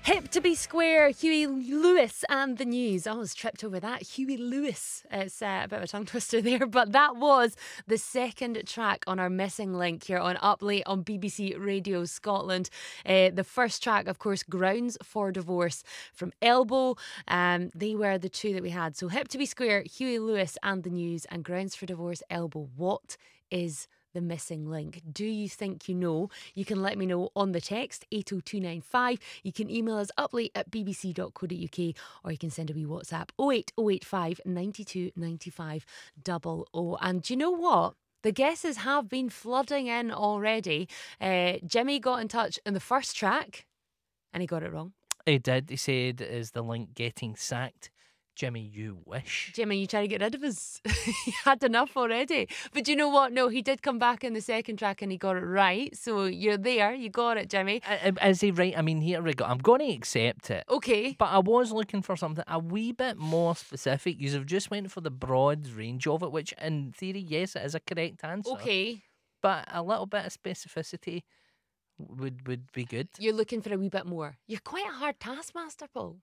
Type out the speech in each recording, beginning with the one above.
Hip to be square, Huey Lewis and the News. I was tripped over that. Huey Lewis. It's a bit of a tongue twister there, but that was the second track on our Missing Link here on Up Late on BBC Radio Scotland. The first track, of course, Grounds for Divorce from Elbow. They were the two that we had. So Hip to be square, Huey Lewis and the News, and Grounds for Divorce, Elbow. What is the missing link? Do you think you know? You can let me know on the text 80295. You can email us uplate@bbc.co.uk, or you can send a wee WhatsApp 08085 92 95 00. And do you know what? The guesses have been flooding in already. Jimmy got in touch in the first track and he got it wrong. He did. He said, "Is the link getting sacked?" Jimmy, you wish. Jimmy, you trying to get rid of us? He had enough already. But you know what? No, he did come back in the second track and he got it right. So you're there. You got it, Jimmy. Is he right? I mean, here we go. I'm going to accept it. Okay. But I was looking for something a wee bit more specific. You have just went for the broad range of it, which in theory, yes, it is a correct answer. Okay. But a little bit of specificity would be good. You're looking for a wee bit more. You're quite a hard taskmaster, Paul.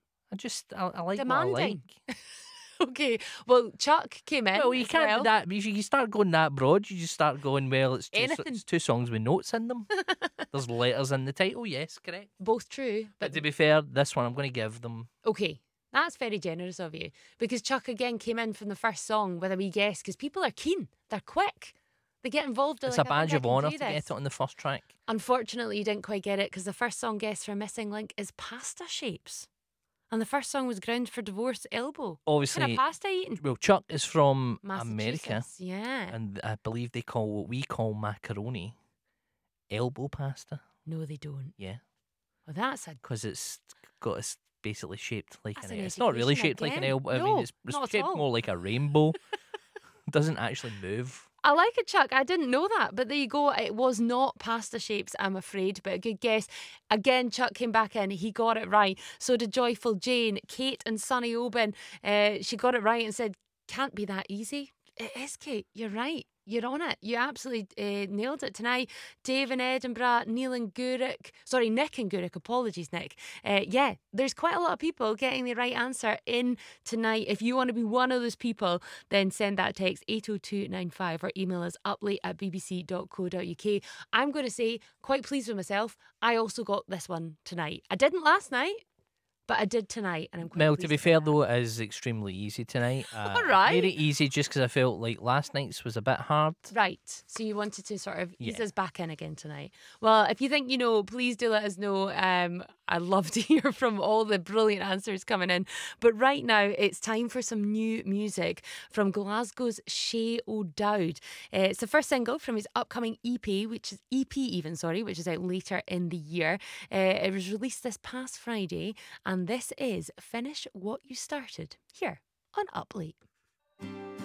I like Demanding. what I like. Okay. Well, Chuck came in. Well, you can't do that. You start going that broad, you just start going, well, it's two songs with notes in them. There's letters in the title, yes, correct. Both true. But to be fair, this one I'm going to give them. Okay. That's very generous of you. Because Chuck again came in from the first song with a wee guess, because people are keen. They're quick. They get involved. It's a badge of honour to get it on the first track. Unfortunately, you didn't quite get it, because the first song guess for Missing Link is Pasta Shapes. And the first song was Ground for Divorce, Elbow. Obviously. What kind of pasta eating? Well, Chuck is from America. Yeah. And I believe they call what we call macaroni elbow pasta. No, they don't. Yeah. Well, that's a... Because it's basically shaped like an... It's not really shaped like an elbow. No, I mean, it's shaped all. more like a rainbow. It doesn't actually move. I like it, Chuck. I didn't know that, but there you go. It was not pasta shapes, I'm afraid, but a good guess. Again, Chuck came back in. He got it right. So did Joyful Jane, Kate and Sonny Oban. She got it right and said, can't be that easy. It is, Kate. You're right. You're on it. You absolutely nailed it tonight. Dave in Edinburgh, Neil and Guruk. Sorry, Nick and Guruk. Apologies, Nick. Yeah, there's quite a lot of people getting the right answer in tonight. If you want to be one of those people, then send that text 80295 or email us uplate@bbc.co.uk. I'm going to say, quite pleased with myself, I also got this one tonight. I didn't last night, but I did tonight, and I'm quite Mel, pleased to be with fair that. though, it is extremely easy tonight. All right. Made it easy just because I felt like last night's was a bit hard. Right. So you wanted to sort of ease us back in again tonight. Well, if you think you know, please do let us know. I'd love to hear from all the brilliant answers coming in. But right now, it's time for some new music from Glasgow's Shay O'Dowd. It's the first single from his upcoming EP, which is out later in the year. It was released this past Friday, and this is Finish What You Started here on Up Late.